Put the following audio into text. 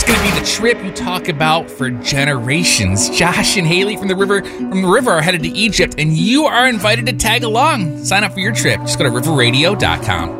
going to be the trip you talk about for generations. Josh and Haley from the river are headed to Egypt, and you are invited to tag along. Sign up for your trip. Just go to riverradio.com.